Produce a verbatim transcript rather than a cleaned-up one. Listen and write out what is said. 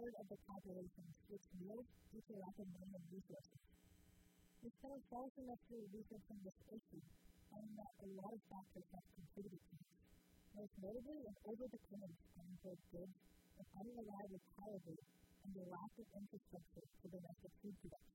third of the population which yields due to lack of money and resources. We spent a fall semester researching this issue, finding that a lot of factors have contributed to this. Most notably, an overdependence on import goods, an unreliable power grid, and the lack of infrastructure for domestic food production.